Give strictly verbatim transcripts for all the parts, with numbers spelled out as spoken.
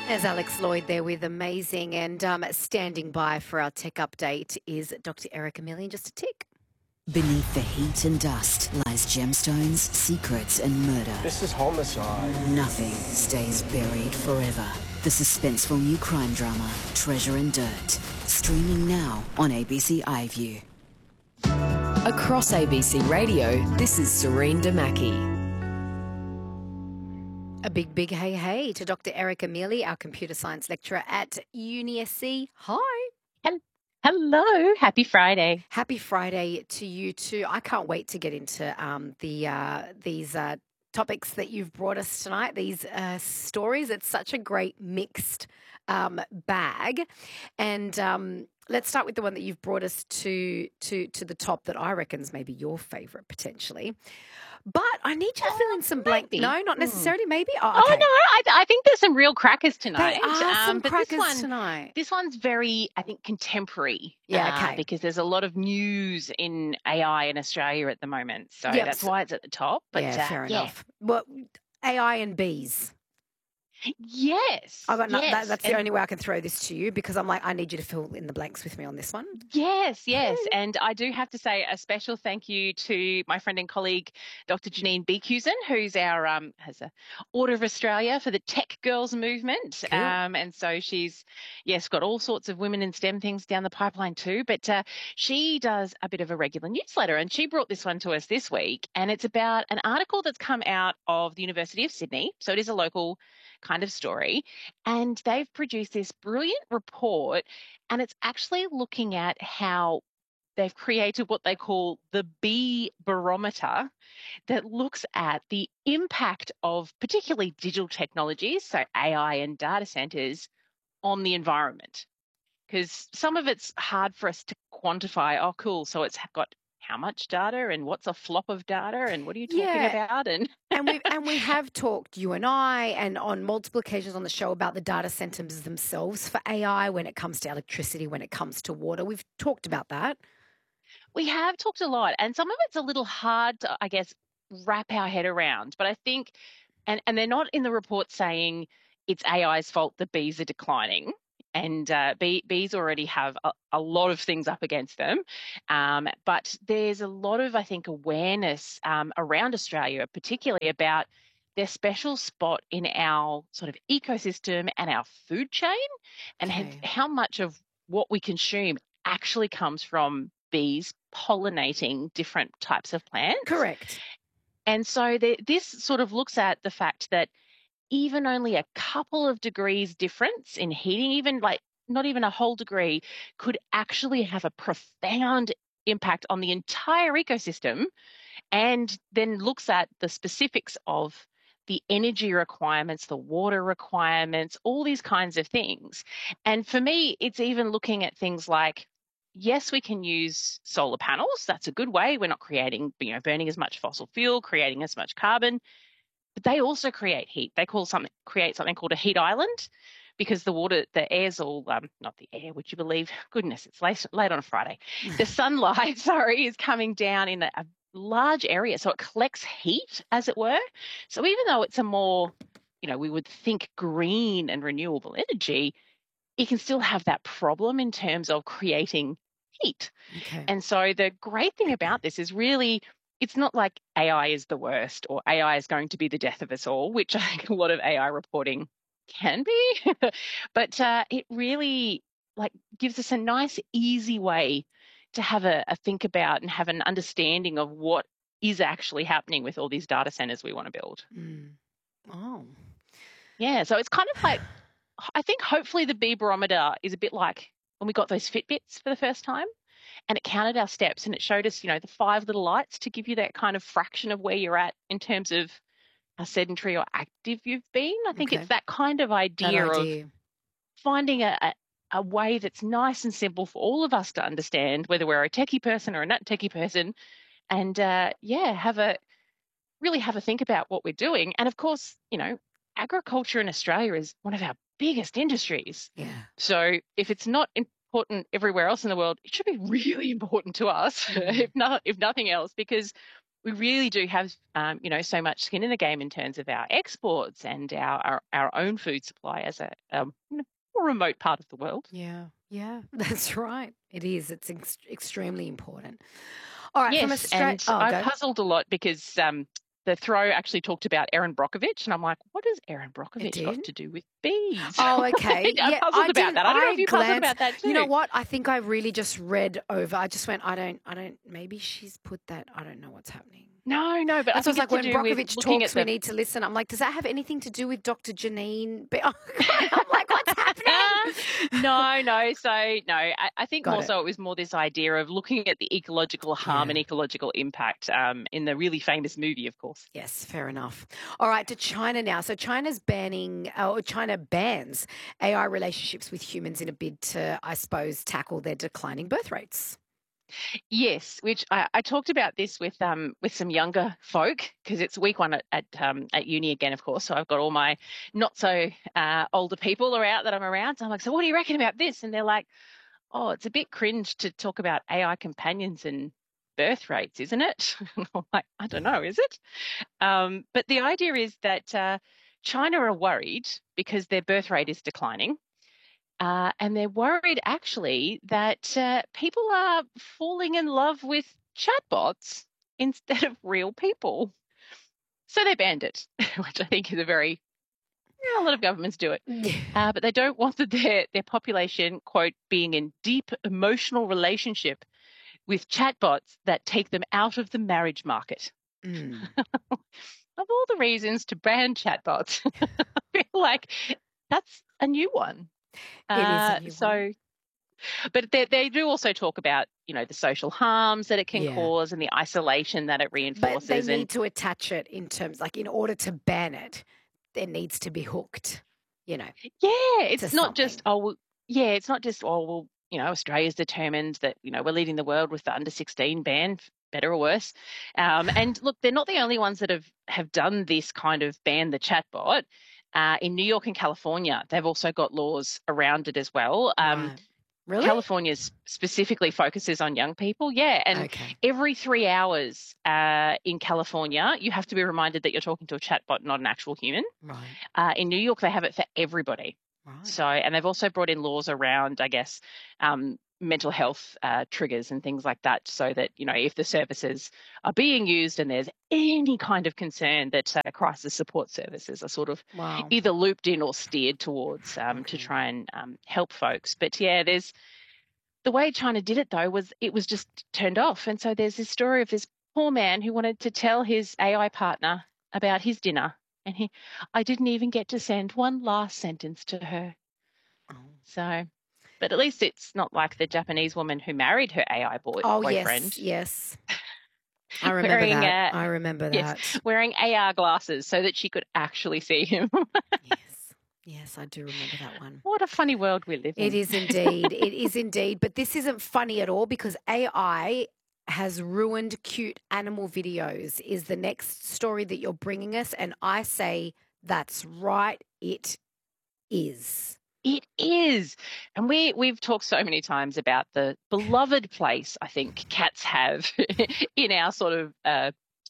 As Alex Lloyd there with Amazing, and um, standing by for our tech update is Doctor Erica Milley in just a tick. Beneath the heat and dust lies gemstones, secrets and murder. This is homicide. Nothing stays buried forever. The suspenseful new crime drama, Treasure and Dirt, streaming now on A B C iView. Across A B C Radio, this is Serene Damaki. A big, big hey, hey to Doctor Erica Milley, our computer science lecturer at U N I S C. Hi. Hello. Happy Friday. Happy Friday to you too. I can't wait to get into um, the uh, these uh, topics that you've brought us tonight, these uh, stories. It's such a great mixed um, bag. And um, let's start with the one that you've brought us to to to the top that I reckon is maybe your favourite potentially. But I need you to fill in some blank. maybe. No, not necessarily. Maybe. Oh, Oh, okay. no, I, I think there's some real crackers tonight. There are some Um, but crackers this one, tonight. this one's very, I think, contemporary. Yeah, uh, okay. Because there's a lot of news in A I in Australia at the moment. So Yep, that's so- why it's at the top. But yeah, uh, fair yeah. enough. Well, A I and bees. Yes. I got no, that, yes. that's the and- only way I can throw this to you because I'm like, I need you to fill in the blanks with me on this one. Yes, yes. And I do have to say a special thank you to my friend and colleague, Doctor Janine Beekusen, who's our, um, has a Order of Australia for the Tech Girls movement. Cool. Um, and so she's, yes, got all sorts of women in STEM things down the pipeline too. But uh, she does a bit of a regular newsletter and she brought this one to us this week. And it's about an article that's come out of the University of Sydney. So it is a local kind of story. And they've produced this brilliant report, and it's actually looking at how they've created what they call the bee barometer that looks at the impact of particularly digital technologies, so A I and data centers, on the environment. Because some of it's hard for us to quantify. Oh, cool. So it's got how much data and what's a flop of data and what are you talking Yeah. about? And and we and we have talked, you and I, and on multiple occasions on the show about the data centers themselves for A I when it comes to electricity, when it comes to water. We've talked about that. we have talked a lot, and some of it's a little hard to, I guess, wrap our head around. But I think, and, and they're not in the report saying it's A I's fault that bees are declining. And uh, bee, bees already have a, a lot of things up against them. Um, but there's a lot of, I think, awareness um, around Australia, particularly about their special spot in our sort of ecosystem and our food chain, and Okay. have, how much of what we consume actually comes from bees pollinating different types of plants. Correct. And so the, this sort of looks at the fact that even only a couple of degrees difference in heating, even like not even a whole degree, could actually have a profound impact on the entire ecosystem, and then looks at the specifics of the energy requirements, the water requirements, all these kinds of things. And for me, it's even looking at things like, yes, we can use solar panels. That's a good way. We're not creating, you know, burning as much fossil fuel, creating as much carbon. But they also create heat. They call something create something called a heat island, because the water, the air's all um, not the air. Would you believe? Goodness, it's late, late on a Friday. The sunlight, sorry, is coming down in a, a large area, so it collects heat, as it were. So even though it's a more, you know, we would think green and renewable energy, it can still have that problem in terms of creating heat. Okay. And so the great thing about this is really, it's not like A I is the worst or A I is going to be the death of us all, which I think a lot of A I reporting can be. But uh, it really like gives us a nice, easy way to have a, a think about and have an understanding of what is actually happening with all these data centers we want to build. Mm. Oh. Yeah, so it's kind of like, I think hopefully the bee barometer is a bit like when we got those Fitbits for the first time, and it counted our steps and it showed us, you know, the five little lights to give you that kind of fraction of where you're at in terms of how sedentary or active you've been. I think Okay. it's that kind of That idea, of idea. finding a, a, a way that's nice and simple for all of us to understand, whether we're a techie person or a not techie person, and uh, yeah, have a really have a think about what we're doing. And of course, you know, agriculture in Australia is one of our biggest industries. Yeah. So if it's not important everywhere else in the world, it should be really important to us, Mm. if not, if nothing else, because we really do have, um, you know, so much skin in the game in terms of our exports and our our, our own food supply as a um, you know, more remote part of the world. Yeah, yeah, that's right. It is. It's ex- extremely important. All right, from Yes, Australia. and Oh, I go. puzzled a lot because um, the throw actually talked about Erin Brockovich, and I'm like, what has Erin It Brockovich did. got to do with bees? Oh, okay. I Yeah, puzzled I about didn't. that. I don't know I if you puzzled glanced. about that too. You know what? I think I really just read over. I just went. I don't. I don't. Maybe she's put that. I don't know what's happening. No, no, but I That's what's think like it's to when do with Brockovich looking talks, at we the need to listen. I'm like, does that have anything to do with Doctor Janine? Be- I'm like, what's happening? no, no. So no, I, I think Got more it. so it was more this idea of looking at the ecological harm Yeah. and ecological impact um, in the really famous movie, of course. Yes, fair enough. All right, to China now. So China's banning, or China bans A I relationships with humans in a bid to, I suppose, tackle their declining birth rates. Yes, which I, I talked about this with um with some younger folk because it's week one at at, um, at uni again, of course. So I've got all my not so uh, older people are out that I'm around. So I'm like, so what do you reckon about this? And they're like, oh, it's a bit cringe to talk about A I companions and birth rates, isn't it? I'm like, I don't know, is it? Um, but the idea is that uh, China are worried because their birth rate is declining. Uh, and they're worried actually that uh, people are falling in love with chatbots instead of real people. So they banned it, which I think is a very, yeah, a lot of governments do it. Uh, but they don't want the, their, their population, quote, being in deep emotional relationship with chatbots that take them out of the marriage market. Mm. Of all the reasons to ban chatbots, I feel like that's a new one. It is a Uh, new so, one. but they, they do also talk about, you know, the social harms that it can Yeah. cause and the isolation that it But they reinforces. need And to attach it in terms, like, in order to ban it, there needs to be hooked, you know. yeah, it's to not just, something. oh, well, yeah, it's not just, oh, well, you know, Australia's determined that, you know, we're leading the world with the under sixteen ban, better or worse. Um, and look, they're not the only ones that have, have done this kind of ban the chatbot. Uh, in New York and California, they've also got laws around it as well. Um, Right. Really? California specifically focuses on young people. Yeah. And Okay. every three hours uh, in California, you have to be reminded that you're talking to a chatbot, not an actual human. Right. Uh, in New York, they have it for everybody. Right. So, and they've also brought in laws around, I guess, um, mental health uh, triggers and things like that, so that, you know, if the services are being used and there's any kind of concern, that uh, crisis support services are sort of Wow. either looped in or steered towards um, to Okay. try and um, help folks. But yeah, there's the way China did it though was it was just turned off, and so there's this story of this poor man who wanted to tell his A I partner about his dinner, and he, I didn't even get to send one last sentence to her. Oh. So, but at least it's not like the Japanese woman who married her A I boy, Oh, boyfriend. yes, yes. I remember Wearing, that. uh, I remember yes, that. wearing A R glasses so that she could actually see him. Yes. Yes, I do remember that one. What a funny world we live in. It is indeed. It is indeed. But this isn't funny at all because A I has ruined cute animal videos, is the next story that you're bringing us. And I say that's right. It is. It is. And we, we've talked so many times about the beloved place I think cats have in our sort of, uh,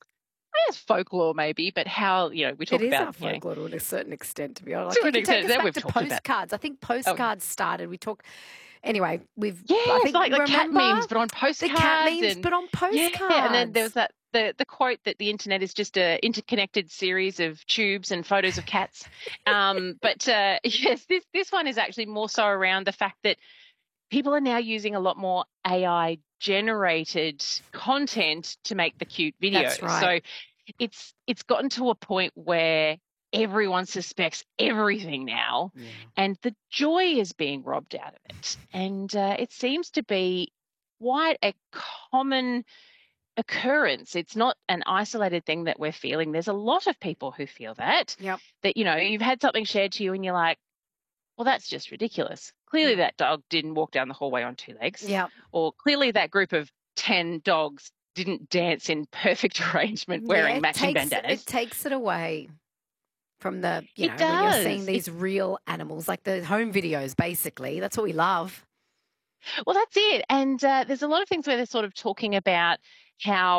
I guess folklore maybe, but how, you know, we talk It is about, our you know, folklore to a certain extent, to be honest. To Like, an you can take extent, us that back we've to talked about. postcards. I think postcards started. We talk. Anyway, we've. Yeah, I it's think, like the cat remember? memes, but on The postcards. cat memes, and, but on postcards. Yeah, and then there was that the the quote that the internet is just a interconnected series of tubes and photos of cats. um, but uh, yes, this this one is actually more so around the fact that people are now using a lot more A I generated content to make the cute videos. That's right. So it's it's gotten to a point where everyone suspects everything now, Yeah. and the joy is being robbed out of it. And uh, it seems to be quite a common occurrence. It's not an isolated thing that we're feeling. There's a lot of people who feel that, Yep. that, you know, you've had something shared to you and you're like, well, that's just ridiculous. Clearly Mm. that dog didn't walk down the hallway on two legs. Yep. Or clearly that group of ten dogs didn't dance in perfect arrangement wearing Yeah, it matching takes, bandanas. It takes it away from the, you It know, when you're seeing does. these real animals, like the home videos, basically. That's what we love. Well, that's it. And uh, there's a lot of things where they're sort of talking about how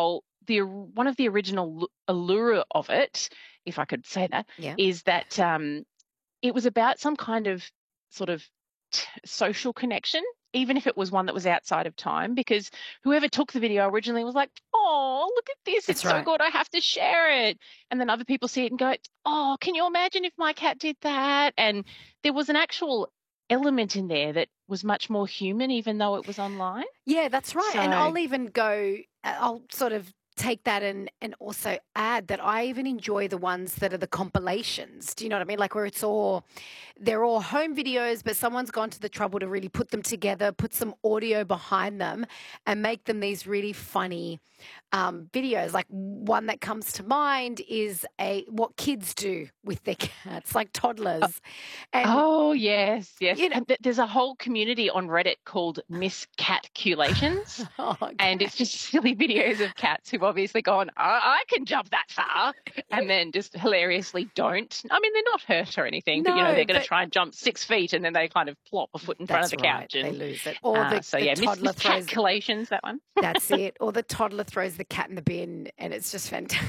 the one of the original allure of it, if I could say that, Yeah. is that um, it was about some kind of sort of t- social connection, even if it was one that was outside of time, because whoever took the video originally was like, oh, look at this. That's It's so right. good. I have to share it. And then other people see it and go, oh, can you imagine if my cat did that? And there was an actual element in there that was much more human, even though it was online. Yeah, that's right. And So- I'll even go, uh, I'll sort of take that and, and also add that I even enjoy the ones that are the compilations. Do you know what I mean? Like where it's all, they're all home videos, but someone's gone to the trouble to really put them together, put some audio behind them and make them these really funny um, videos. Like one that comes to mind is a what kids do with their cats, like toddlers. And Oh, yes, yes. You know- And th- there's a whole community on Reddit called Miscatculations. oh, And it's just silly videos of cats who've obviously gone, I, I can jump that far, and then just hilariously don't. I mean, they're not hurt or anything, but you know, No, they're going but- to try and jump six feet, and then they kind of plop a foot in front that's of the right. couch. They And lose it. Or uh, the, so the yeah, Miss toddler throws Miscatculations, that one. That's it. Or the toddler throws the cat in the bin, and it's just fantastic.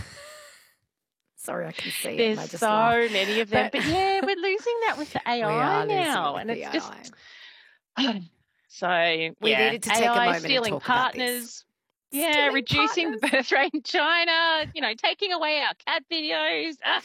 Sorry, I can see it. There's and I just so laugh. many of them, But- but, yeah, we're losing that with the A We I are losing now, it with and the it's just A I. so We yeah, needed to take A a I moment and stealing talk about this. partners. Yeah, Stealing reducing the partners. birth rate in China. You know, taking away our cat videos. Ah.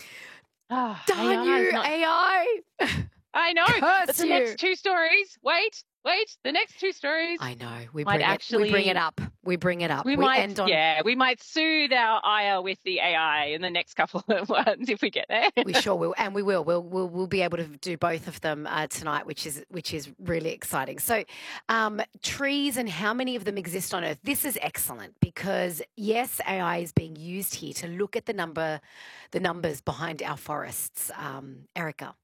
Ah, Darn A I you, is not- A I! I know. Curse But the you. next two stories. Wait, wait. The next two stories. I know. We Might bring it. We bring it actually- up. We bring it up. we, might, end on. yeah, we might soothe our ire with the A I in the next couple of ones if we get there. We sure will, and we will. We'll we'll, we'll be able to do both of them uh, tonight, which is which is really exciting. So, um, trees and how many of them exist on Earth? This is excellent because yes, A I is being used here to look at the number, the numbers behind our forests. Um, Erica,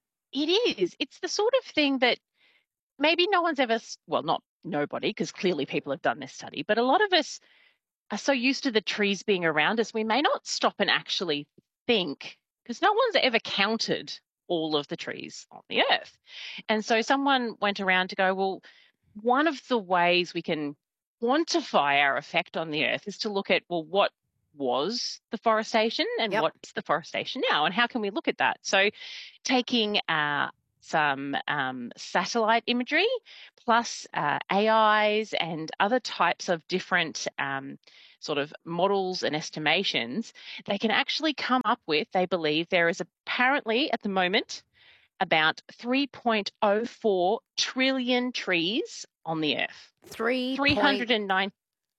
It is. It's the sort of thing that maybe no one's ever, s- well, not nobody, because clearly people have done this study, but a lot of us are so used to the trees being around us, we may not stop and actually think, because no one's ever counted all of the trees on the earth. And so someone went around to go, well, one of the ways we can quantify our effect on the earth is to look at, well, what was the forestation and Yep. what's the forestation now, and how can we look at that? So taking uh, some um, satellite imagery plus uh, A Is and other types of different um, sort of models and estimations, they can actually come up with, they believe there is apparently at the moment about three point oh four trillion trees on the earth. three three hundred nine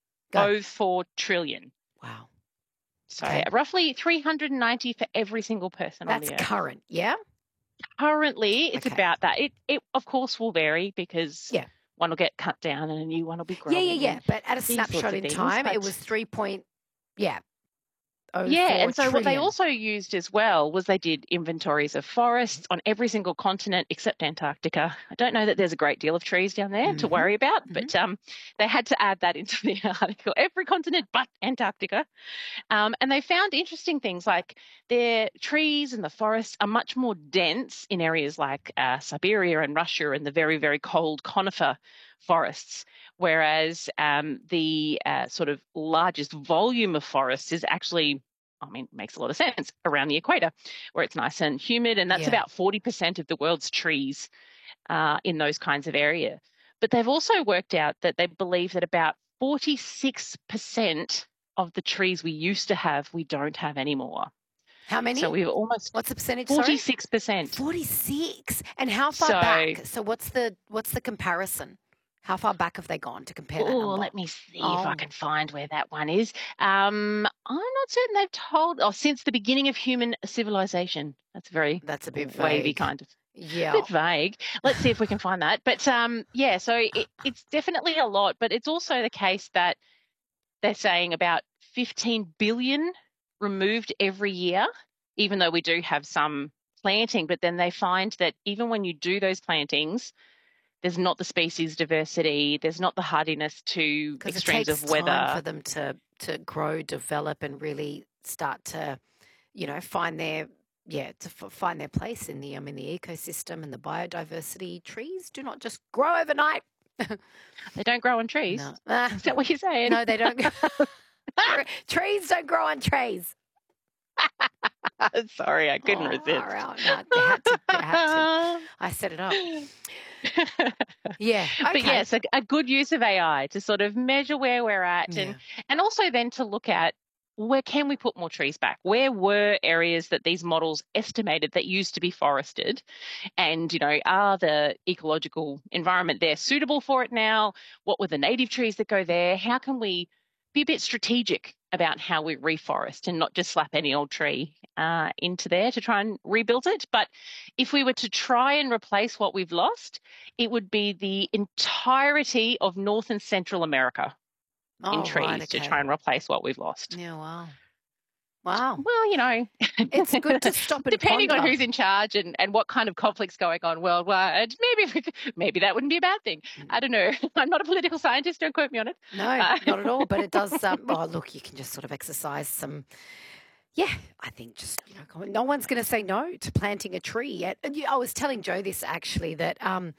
oh four trillion. Wow, So Okay. roughly three hundred ninety for every single person on that's the earth. current. Yeah. Currently, it's Okay. about that. It, it of course, will vary because Yeah. one will get cut down and a new one will be growing. Yeah, yeah, yeah. and- But at a these sorts snapshot of in things, time, it but- was three point. Yeah. Oh, Yeah, four and so what they trillion. also used as well was they did inventories of forests on every single continent except Antarctica. I don't know that there's a great deal of trees down there to Mhm, worry about, but um, they had to add that into the article. Every continent but Antarctica. Um, and they found interesting things like their trees and the forests are much more dense in areas like uh, Siberia and Russia and the very, very cold conifer forests, whereas um, the uh, sort of largest volume of forests is actually, I mean, makes a lot of sense around the equator, where it's nice and humid, and that's Yeah. about forty percent of the world's trees uh, in those kinds of area. But they've also worked out that they believe that about forty-six percent of the trees we used to have, we don't have anymore. How many? So we've almost What's the percentage? Sorry? forty-six percent. Forty-six. And how far So- back? So what's the what's the comparison? How far back have they gone to compare that Oh, number? let me see if Oh. I can find where that one is. Um, I'm not certain they've told. Oh, since the beginning of human civilization. That's very That's a bit wavy, vague. kind of. Yeah. Bit vague. Let's see if we can find that. But um, yeah, so it, it's definitely a lot. But it's also the case that they're saying about fifteen billion removed every year, even though we do have some planting. But then they find that even when you do those plantings, there's not the species diversity, there's not the hardiness to Because it extremes takes of weather. time for them to to grow, develop, and really start to, you know, find their yeah to f- find their place in the um in the ecosystem and the biodiversity. Trees do not just grow overnight. They don't grow on trees. No, Ah, Is that what you're saying? no, they don't. Tre- trees don't grow on trays. Sorry, I couldn't Oh, resist. far out. No, they had to. They had to. I set it up. Yeah. But Okay. yes, a, a good use of A I to sort of measure where we're at, Yeah. and and also then to look at where can we put more trees back? Where were areas that these models estimated that used to be forested? And, you know, are the ecological environment there suitable for it now? What were the native trees that go there? How can we be a bit strategic about how we reforest and not just slap any old tree uh, into there to try and rebuild it? But if we were to try and replace what we've lost, it would be the entirety of North and Central America in Oh, trees right. to Okay. try and replace what we've lost. Yeah. Wow. Wow. Well, you know, It's good to stop and depending on ponder. who's in charge and, and what kind of conflict's going on worldwide, maybe if we could, maybe that wouldn't be a bad thing. I don't know. I'm not a political scientist. Don't quote me on it. No, Uh, not at all. But it does. Um, oh, look, you can just sort of exercise some. Yeah, I think just, you know, no one's going to say no to planting a tree yet. And yeah, I was telling Joe this actually, that um,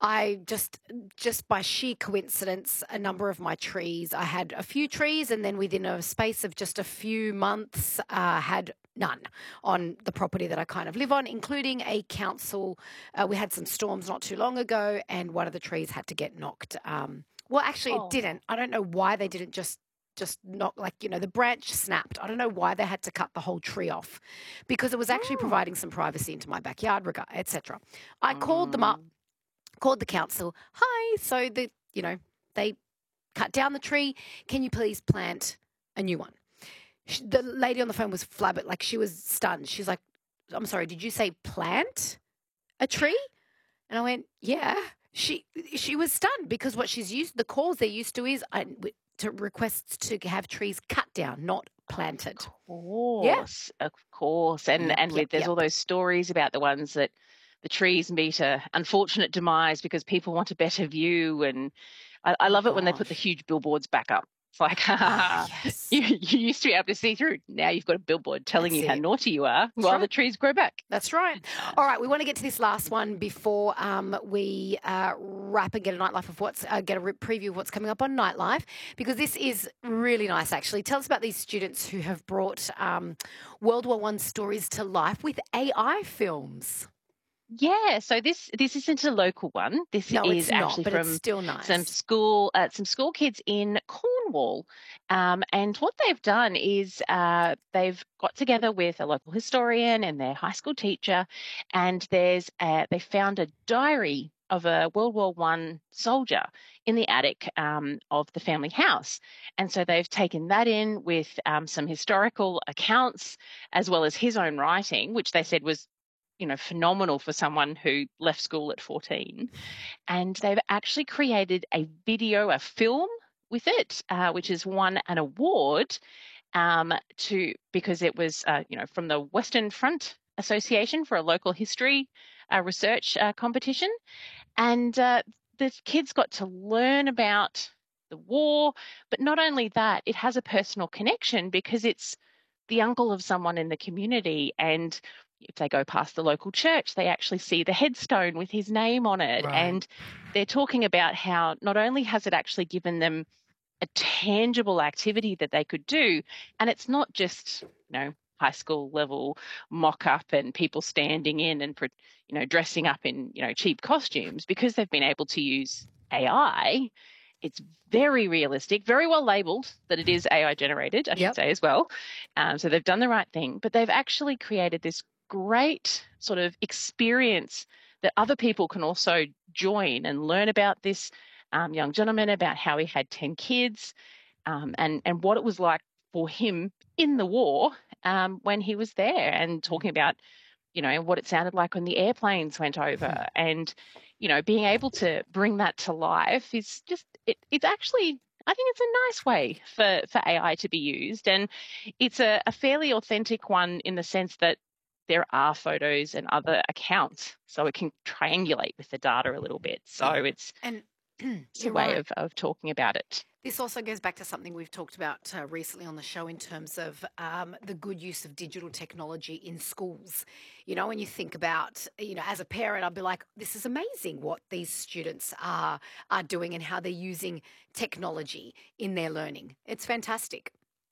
I just, just by sheer coincidence, a number of my trees, I had a few trees, and then within a space of just a few months, uh, had none on the property that I kind of live on, including a council. Uh, we had some storms not too long ago, and one of the trees had to get knocked. Um, well, actually, it Oh. didn't. I don't know why they didn't just just not like, you know, the branch snapped. I don't know why they had to cut the whole tree off, because it was actually Oh. providing some privacy into my backyard, et cetera. I called them up, called the council. Hi, so the, you know, they cut down the tree. Can you please plant a new one? Sh- The lady on the phone was flabbergasted, like she was stunned. She's like, I'm sorry, did you say plant a tree? And I went, yeah. She she was stunned, because what she's used, the calls they're used to is I, to requests to have trees cut down, not planted. Of course, of course. And Yep, and yep, with there's yep. all those stories about the ones that the trees meet a unfortunate demise because people want a better view. And I, I Oh, love it when they put the gosh. huge billboards back up. It's like, Oh, yes. you, you used to be able to see through. Now you've got a billboard telling That's you how it. naughty you are while right. the trees grow back. That's right. All right, we want to get to this last one before um, we uh, wrap and get a nightlife of what's uh, get a re- preview of what's coming up on Nightlife, because this is really nice. Actually, tell us about these students who have brought um, World War One stories to life with A I films. Yeah, so this this isn't a local one. This No, is it's not, actually but it's from still some nice. school uh, some school kids in Cornwall, um, and what they've done is uh, they've got together with a local historian and their high school teacher, and there's a, they found a diary of a World War One soldier in the attic um, of the family house, and so they've taken that in with um, some historical accounts as well as his own writing, which they said was, you know, phenomenal for someone who left school at fourteen. And they've actually created a video, a film with it, uh, which has won an award um, to because it was, uh, you know, from the Western Front Association for a local history uh, research uh, competition. And uh, the kids got to learn about the war, but not only that, it has a personal connection because it's the uncle of someone in the community, and if they go past the local church, they actually see the headstone with his name on it. Right. And they're talking about how not only has it actually given them a tangible activity that they could do, and it's not just, you know, high school level mock up and people standing in and, you know, dressing up in, you know, cheap costumes, because they've been able to use A I. It's very realistic, very well labeled that it is A I generated, I Yep. should say as well. Um, so they've done the right thing, but they've actually created this great sort of experience that other people can also join and learn about this um, young gentleman, about how he had ten kids um, and, and what it was like for him in the war um, when he was there, and talking about, you know, what it sounded like when the airplanes went over. And, you know, being able to bring that to life is just, it, it's actually, I think it's a nice way for, for A I to be used. And it's a, a fairly authentic one in the sense that there are photos and other accounts, so it can triangulate with the data a little bit. So it's, And it's a you're way right. of, of talking about it. This also goes back to something we've talked about uh, recently on the show in terms of um, the good use of digital technology in schools. You know, when you think about, you know, as a parent, I'd be like, this is amazing what these students are are doing and how they're using technology in their learning. It's fantastic.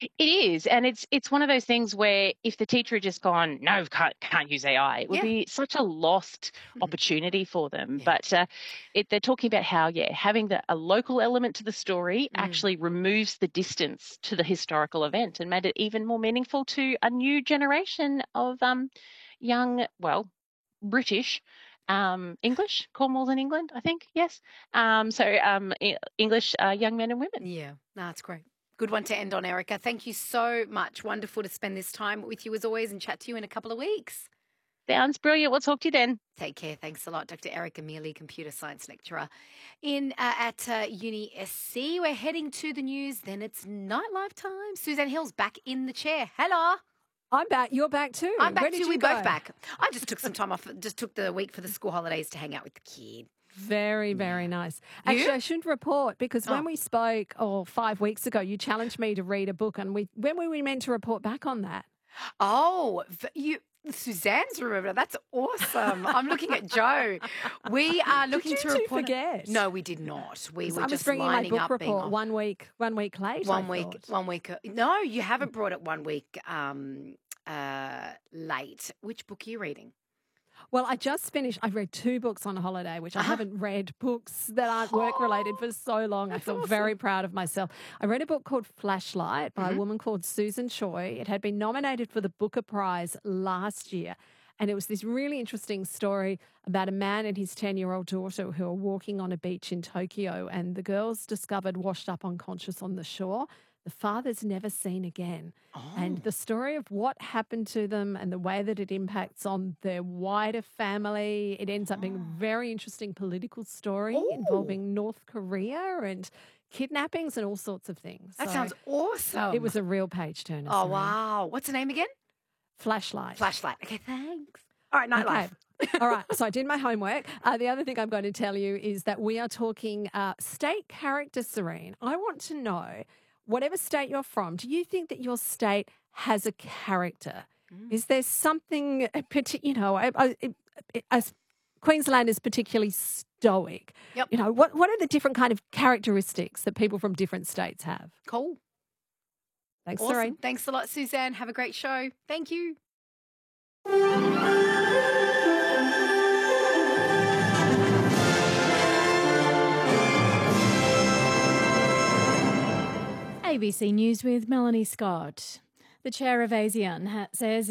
It is, and it's it's one of those things where if the teacher had just gone, "No, can't can't use A I," it would Yeah. be such a lost Mhm. opportunity for them. Yeah. But uh, it, they're talking about how, yeah, having the, a local element to the story Mm. actually removes the distance to the historical event and made it even more meaningful to a new generation of um, young, well, British. Um, English, Cornwall's in England, I think, yes. Um, so um, E- English uh, young men and women. Yeah, no, that's great. Good one to end on, Erica. Thank you so much. Wonderful to spend this time with you as always and chat to you in a couple of weeks. Sounds brilliant. We'll talk to you then. Take care. Thanks a lot, Doctor Erica Mealy, computer science lecturer in uh, at uh, Uni S C. We're heading to the news. Then it's nightlife time. Suzanne Hill's back in the chair. Hello. I'm back. You're back too. I'm back Where did too. you We go? both back. I just took some time off. Just took the week for the school holidays to hang out with the kid. Very, very nice. You? Actually, I should report because Oh. when we spoke, oh, five weeks ago, you challenged me to read a book, and we when were we meant to report back on that? Oh, v- you. Suzanne's remembered. That's awesome. I'm looking at Joe. We are looking Did you to two report. forget? No, we did not. We 'Cause were I was just bringing my lining book up being report off. one week, one week late. One I week, thought. one week. uh, No, you haven't brought it one week um, uh, late. Which book are you reading? Well, I just finished. I've read two books on holiday, which I Uh-huh. haven't read books that aren't work related for so long. I That's feel awesome. very proud of myself. I read a book called Flashlight by Mhm. a woman called Susan Choi. It had been nominated for the Booker Prize last year. And it was this really interesting story about a man and his ten year old daughter who are walking on a beach in Tokyo. And the girl's discovered washed up unconscious on the shore. The father's never seen again. And Oh. the story of what happened to them and the way that it impacts on their wider family, it ends up being a Oh. very interesting political story Ooh. involving North Korea and kidnappings and all sorts of things. That So sounds awesome. it was a real page turner. Oh, Serene. wow. What's the name again? Flashlight. Flashlight. Okay, thanks. All right, nightlife. Okay. All right. So I did my homework. Uh, the other thing I'm going to tell you is that we are talking uh, state character, Serene. I want to know, whatever state you're from, do you think that your state has a character? Mm. Is there something, uh, parti- you know, I, I, I, as Queensland is particularly stoic. Yep. You know, what, what are the different kind of characteristics that people from different states have? Cool. Thanks, Awesome. Serene. Thanks a lot, Suzanne. Have a great show. Thank you. A B C News with Melanie Scott. The chair of ASEAN ha- says